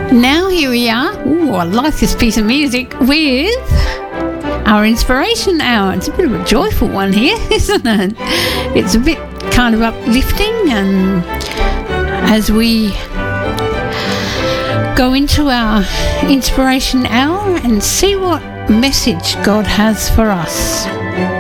Now here we are. Ooh, I like this piece of music with our inspiration hour. It's a bit of a joyful one here, isn't it? It's a bit kind of uplifting, and as we go into our inspiration hour and see what message God has for us.